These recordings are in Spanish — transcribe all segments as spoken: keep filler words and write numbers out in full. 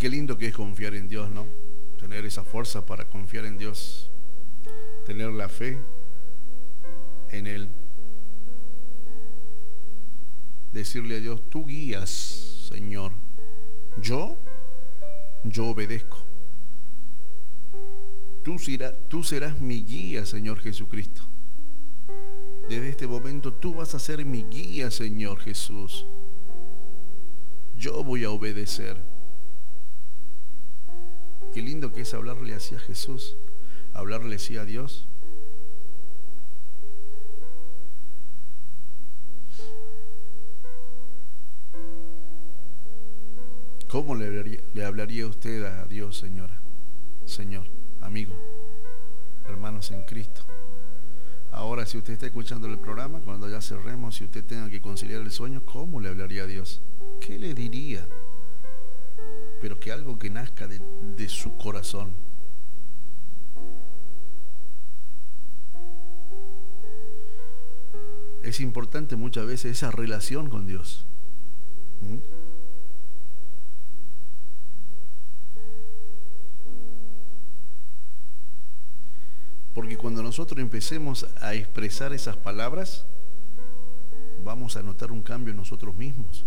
qué lindo que es confiar en Dios, ¿no? Tener esa fuerza para confiar en Dios, tener la fe en Él, decirle a Dios, tú guías, Señor, yo, yo obedezco. Tú serás, tú serás mi guía, Señor Jesucristo. Desde este momento tú vas a ser mi guía, Señor Jesús. Yo voy a obedecer. Qué lindo que es hablarle así a Jesús, hablarle así a Dios. ¿Cómo le hablaría, le hablaría usted a Dios, señora, Señor, amigo, hermanos en Cristo? Ahora, si usted está escuchando el programa, cuando ya cerremos, si usted tenga que conciliar el sueño, ¿cómo le hablaría a Dios? ¿Qué le diría? Pero que algo que nazca de, de su corazón. Es importante muchas veces esa relación con Dios. ¿Mm? Porque cuando nosotros empecemos a expresar esas palabras, vamos a notar un cambio en nosotros mismos,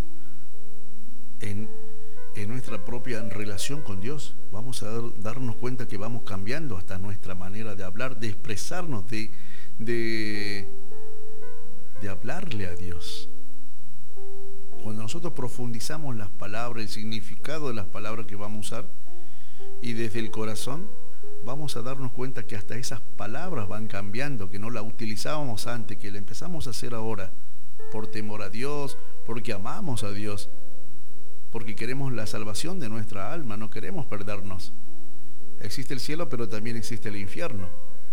en, en nuestra propia relación con Dios. Vamos a dar, darnos cuenta que vamos cambiando hasta nuestra manera de hablar, de expresarnos, de, de, de hablarle a Dios. Cuando nosotros profundizamos las palabras, el significado de las palabras que vamos a usar, y desde el corazón, vamos a darnos cuenta que hasta esas palabras van cambiando, que no las utilizábamos antes, que la empezamos a hacer ahora, por temor a Dios, porque amamos a Dios, porque queremos la salvación de nuestra alma, no queremos perdernos. Existe el cielo, pero también existe el infierno.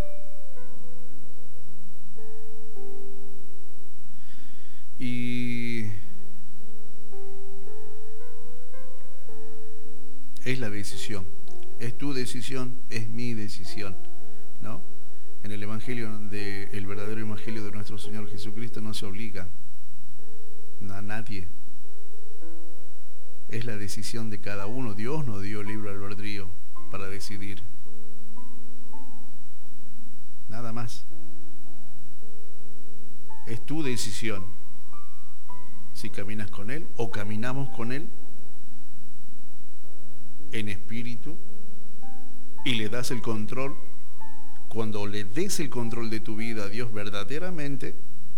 Y es la decisión. Es tu decisión, es mi decisión, ¿no? En el evangelio, de, el verdadero evangelio de nuestro Señor Jesucristo, no se obliga a nadie. Es la decisión de cada uno. Dios nos dio libre albedrío para decidir. Nada más. Es tu decisión. Si caminas con Él o caminamos con Él en espíritu, y le das el control. Cuando le des el control de tu vida a Dios verdaderamente,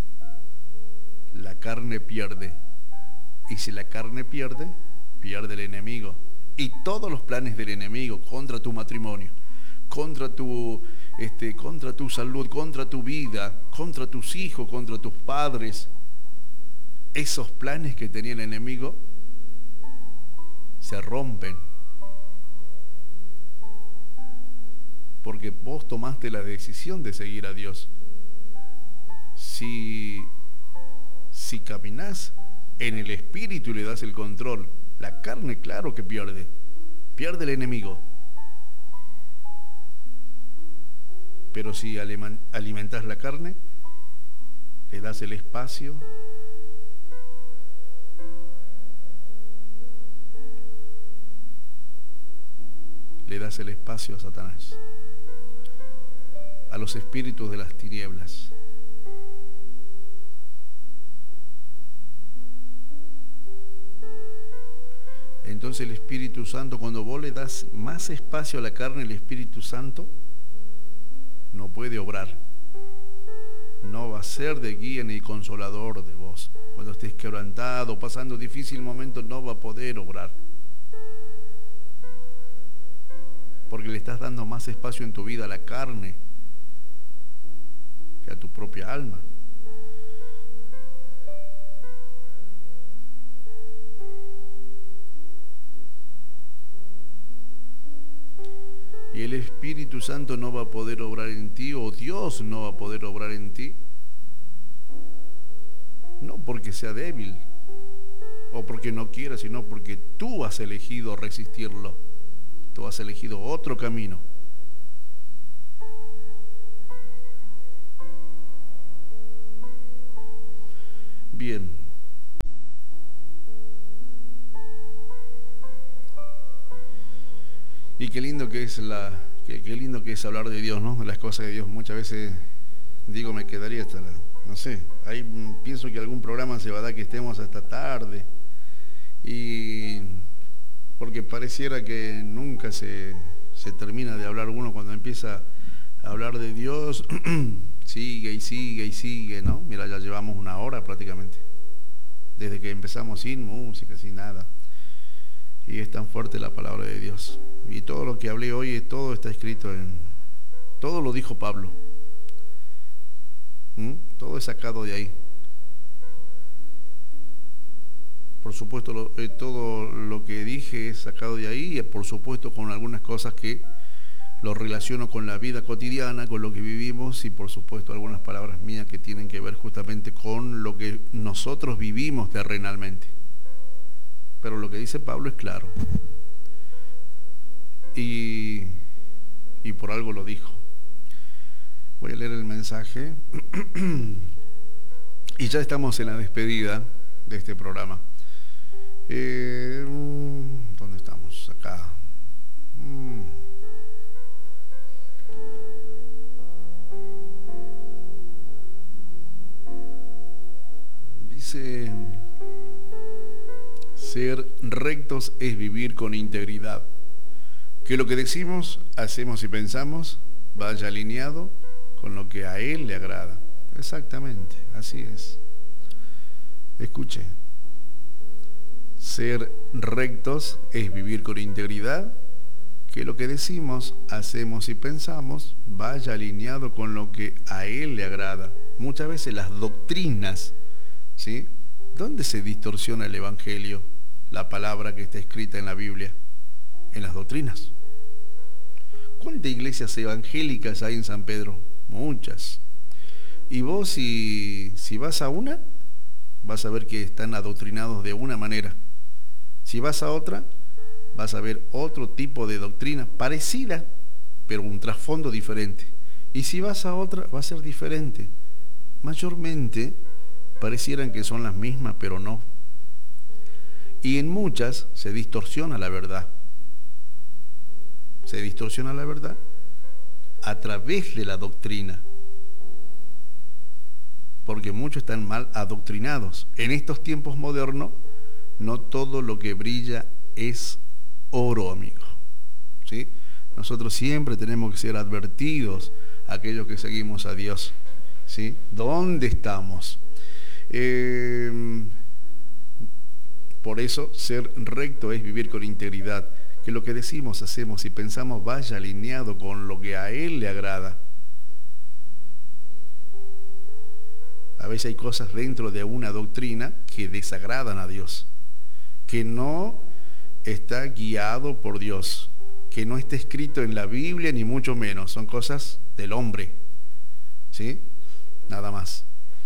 la carne pierde. Y si la carne pierde, pierde el enemigo. Y todos los planes del enemigo contra tu matrimonio, contra tu, este, contra tu salud, contra tu vida, contra tus hijos, contra tus padres, esos planes que tenía el enemigo se rompen. Porque vos tomaste la decisión de seguir a Dios. Si, si caminás en el espíritu y le das el control, la carne claro que pierde, pierde el enemigo. Pero si alimentás la carne, le das el espacio, le das el espacio a Satanás, a los espíritus de las tinieblas. Entonces el Espíritu Santo, cuando vos le das más espacio a la carne, el Espíritu Santo no puede obrar. No va a ser de guía ni consolador de vos. Cuando estés quebrantado, pasando difícil momento, no va a poder obrar. Porque le estás dando más espacio en tu vida a la carne que a tu propia alma. Y el Espíritu Santo no va a poder obrar en ti, o Dios no va a poder obrar en ti, no porque sea débil o porque no quiera, sino porque tú has elegido resistirlo. Tú has elegido otro camino. Bien. Y qué lindo que es la, qué, qué lindo que es hablar de Dios, ¿no? De las cosas de Dios. Muchas veces digo, me quedaría hasta, la, no sé, ahí pienso que algún programa se va a dar que estemos hasta tarde. Y porque pareciera que nunca se, se termina de hablar uno cuando empieza a hablar de Dios, sigue y sigue y sigue, ¿no? Mira, ya llevamos una hora prácticamente, desde que empezamos sin música, sin nada. Y es tan fuerte la palabra de Dios. Y todo lo que hablé hoy, todo está escrito en... Todo lo dijo Pablo. ¿Mm? Todo es sacado de ahí. Por supuesto, lo, eh, todo lo que dije es sacado de ahí, y por supuesto con algunas cosas que lo relaciono con la vida cotidiana, con lo que vivimos, y por supuesto algunas palabras mías que tienen que ver justamente con lo que nosotros vivimos terrenalmente. Pero lo que dice Pablo es claro. Y, y por algo lo dijo. Voy a leer el mensaje. Y ya estamos en la despedida de este programa. Eh, ¿Dónde estamos? Acá. Mm. Dice... Ser rectos es vivir con integridad. Que lo que decimos, hacemos y pensamos vaya alineado con lo que a Él le agrada. Exactamente, así es. Escuche. Ser rectos es vivir con integridad. Que lo que decimos, hacemos y pensamos vaya alineado con lo que a Él le agrada. Muchas veces las doctrinas, ¿sí? ¿Dónde se distorsiona el Evangelio? La palabra que está escrita en la Biblia, en las doctrinas. ¿Cuántas iglesias evangélicas hay en San Pedro? Muchas. Y vos si, si vas a una, vas a ver que están adoctrinados de una manera. Si vas a otra, vas a ver otro tipo de doctrina parecida, pero un trasfondo diferente. Y si vas a otra, va a ser diferente. Mayormente parecieran que son las mismas, pero no. Y en muchas se distorsiona la verdad. Se distorsiona la verdad a través de la doctrina. Porque muchos están mal adoctrinados. En estos tiempos modernos, no todo lo que brilla es oro, amigo. ¿Sí? Nosotros siempre tenemos que ser advertidos, aquellos que seguimos a Dios. ¿Sí? ¿Dónde estamos? Eh... Por eso, ser recto es vivir con integridad, que lo que decimos, hacemos y pensamos vaya alineado con lo que a Él le agrada. A veces hay cosas dentro de una doctrina que desagradan a Dios, que no está guiado por Dios, que no está escrito en la Biblia, ni mucho menos. Son cosas del hombre, ¿sí? Nada más.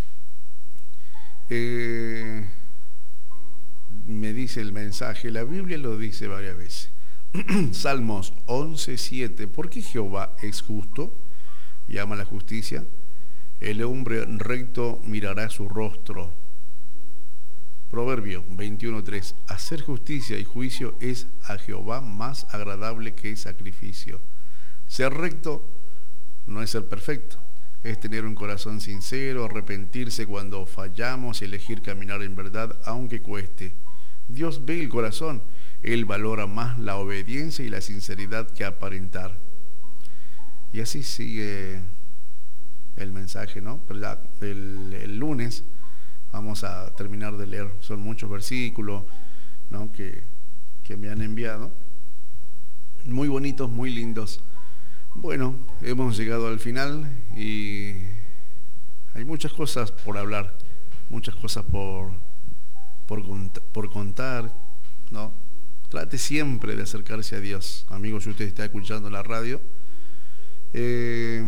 Eh... Me dice el mensaje, la Biblia lo dice varias veces. Salmos once, siete. ¿Por qué Jehová es justo y ama la justicia? El hombre recto mirará su rostro. Proverbio veintiuno, tres. Hacer justicia y juicio es a Jehová más agradable que sacrificio. Ser recto no es ser perfecto. Es tener un corazón sincero, arrepentirse cuando fallamos y elegir caminar en verdad, aunque cueste. Dios ve el corazón, Él valora más la obediencia y la sinceridad que aparentar. Y así sigue el mensaje, ¿no? Pero ya el, el lunes vamos a terminar de leer, son muchos versículos, ¿no? que, que me han enviado, muy bonitos, muy lindos. Bueno, hemos llegado al final y hay muchas cosas por hablar, muchas cosas por, por, por contar, ¿no? Trate siempre de acercarse a Dios. Amigos, si usted está escuchando la radio, eh,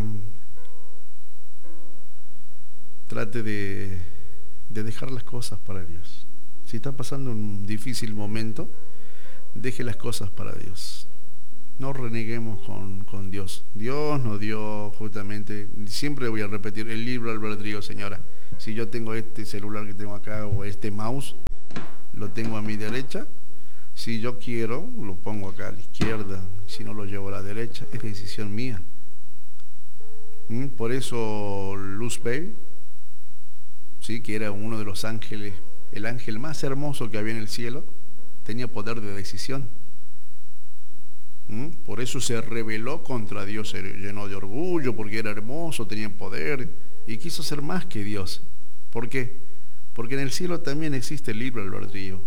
trate de, de dejar las cosas para Dios. Si está pasando un difícil momento, deje las cosas para Dios. No reneguemos con, con Dios. Dios nos dio justamente, siempre voy a repetir, el libre albedrío, señora. Si yo tengo este celular que tengo acá o este mouse, lo tengo a mi derecha, Si yo quiero, lo pongo acá a la izquierda, si no lo llevo a la derecha, es decisión mía. ¿Mm? Por eso Luzbel, ¿sí?, que era uno de los ángeles, el ángel más hermoso que había en el cielo, tenía poder de decisión. ¿Mm? Por eso se rebeló contra Dios, se llenó de orgullo, porque era hermoso, tenía poder, y quiso ser más que Dios. ¿Por qué? Porque en el cielo también existe el libre albedrío.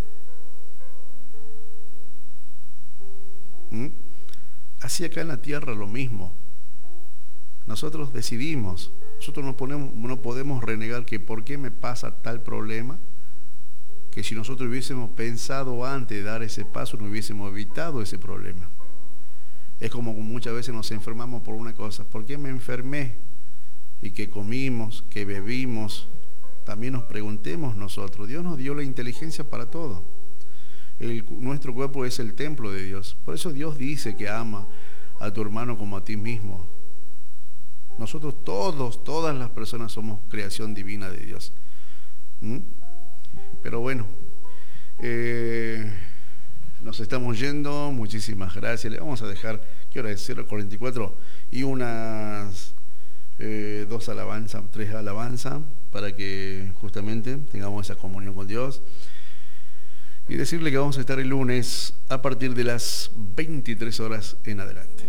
¿Mm? Así acá en la tierra lo mismo. Nosotros decidimos, nosotros no, ponemos, no podemos renegar que por qué me pasa tal problema, que si nosotros hubiésemos pensado antes de dar ese paso, no hubiésemos evitado ese problema. Es como muchas veces nos enfermamos por una cosa. ¿Por qué me enfermé? Y que comimos, que bebimos. También nos preguntemos nosotros. Dios nos dio la inteligencia para todo. El, nuestro cuerpo es el templo de Dios. Por eso Dios dice que ama a tu hermano como a ti mismo. Nosotros todos, todas las personas somos creación divina de Dios. ¿Mm? Pero bueno, eh, nos estamos yendo, muchísimas gracias. Le vamos a dejar, ¿qué hora es? cero cuarenta y cuatro y unas eh, dos alabanzas, tres alabanzas, para que justamente tengamos esa comunión con Dios. Y decirle que vamos a estar el lunes a partir de las veintitrés horas en adelante.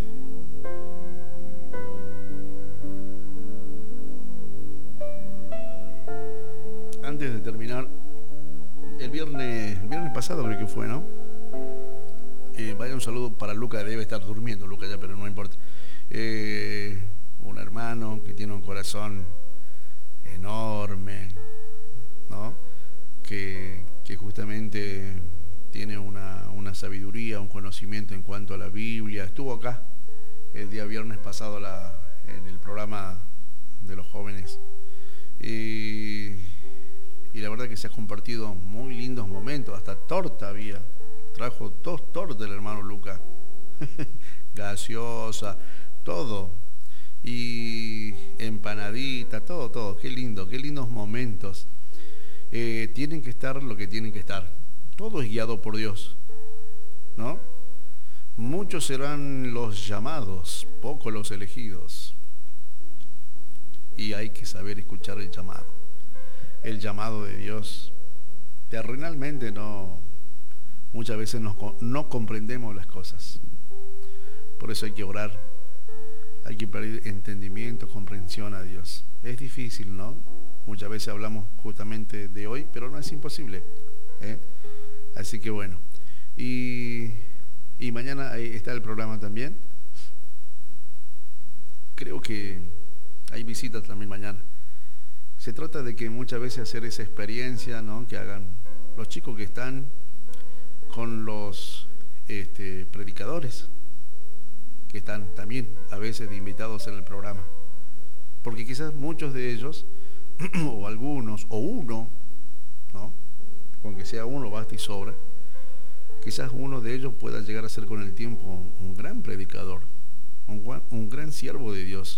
Antes de terminar, el viernes, el viernes pasado creo que fue, ¿no? Eh, vaya un saludo para Luca, debe estar durmiendo Luca ya, pero no importa. Eh, un hermano que tiene un corazón enorme, ¿no? Que, que justamente tiene una, una sabiduría, un conocimiento en cuanto a la Biblia. Estuvo acá el día viernes pasado la, en el programa de los jóvenes. Y, y la verdad que se ha compartido muy lindos momentos, hasta torta había. Trajo dos tortas el hermano Luca, gaseosa, todo, y empanadita, todo, todo. Qué lindo, qué lindos momentos. Eh, tienen que estar lo que tienen que estar. Todo es guiado por Dios, ¿no? Muchos serán los llamados, pocos los elegidos. Y hay que saber escuchar el llamado. El llamado de Dios. Terrenalmente no, muchas veces no, no comprendemos las cosas. Por eso hay que orar. Hay que pedir entendimiento, comprensión a Dios. Es difícil, ¿no? Muchas veces hablamos justamente de hoy, pero no es imposible, ¿eh? Así que bueno. Y, y mañana ahí está el programa también. Creo que hay visitas también mañana. Se trata de que muchas veces hacer esa experiencia, ¿no?, que hagan los chicos que están con los este, predicadores, que están también a veces de invitados en el programa. Porque quizás muchos de ellos, o algunos, o uno, ¿no?, con que sea uno basta y sobra, quizás uno de ellos pueda llegar a ser con el tiempo un gran predicador, un, un gran siervo de Dios,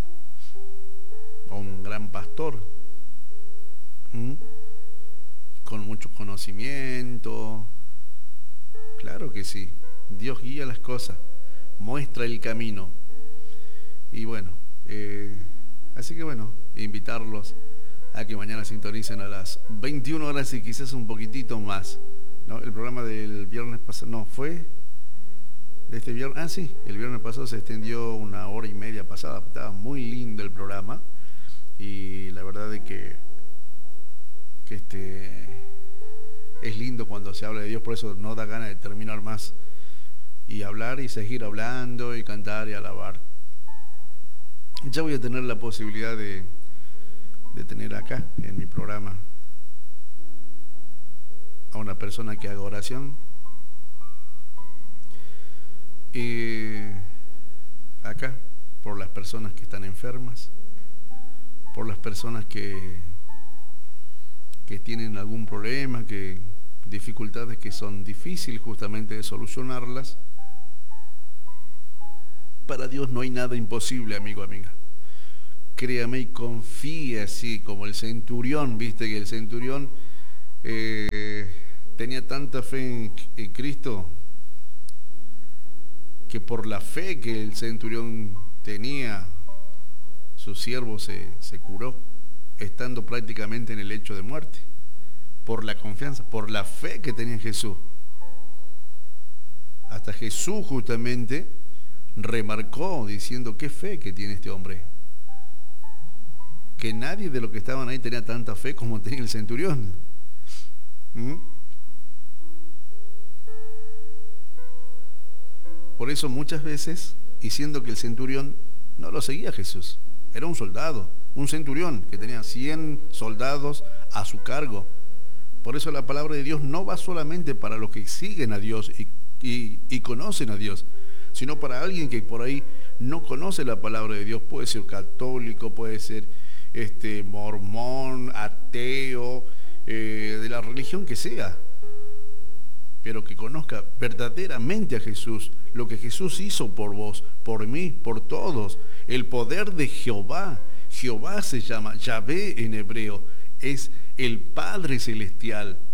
o un gran pastor, ¿Mm? con mucho conocimiento. Claro que sí, Dios guía las cosas, muestra el camino. Y bueno, eh, así que bueno, invitarlos a que mañana sintonicen a las veintiuna horas y quizás un poquitito más, ¿no? El programa del viernes pasado, no, fue de este viernes, ah sí, el viernes pasado se extendió una hora y media pasada, estaba muy lindo el programa. Y la verdad es que, que este, es lindo cuando se habla de Dios, por eso no da ganas de terminar más. Y hablar y seguir hablando y cantar y alabar. Ya voy a tener la posibilidad de, de tener acá en mi programa a una persona que haga oración. Y acá, por las personas que están enfermas, por las personas que, que tienen algún problema, que dificultades que son difíciles justamente de solucionarlas. Para Dios no hay nada imposible, amigo, amiga. Créame y confíe, así como el centurión, viste que el centurión eh, tenía tanta fe en, en Cristo que por la fe que el centurión tenía, su siervo se, se curó, estando prácticamente en el lecho de muerte, por la confianza, por la fe que tenía en Jesús. Hasta Jesús justamente remarcó diciendo: qué fe que tiene este hombre, que nadie de los que estaban ahí tenía tanta fe como tenía el centurión. ¿Mm? Por eso muchas veces, y siendo que el centurión no lo seguía a Jesús, era un soldado, un centurión que tenía cien soldados a su cargo. Por eso la palabra de Dios no va solamente para los que siguen a Dios y, y, y conocen a Dios, sino para alguien que por ahí no conoce la palabra de Dios. Puede ser católico, puede ser este, mormón, ateo, eh, de la religión que sea, pero que conozca verdaderamente a Jesús, lo que Jesús hizo por vos, por mí, por todos, el poder de Jehová. Jehová se llama Yahvé en hebreo, es el Padre Celestial.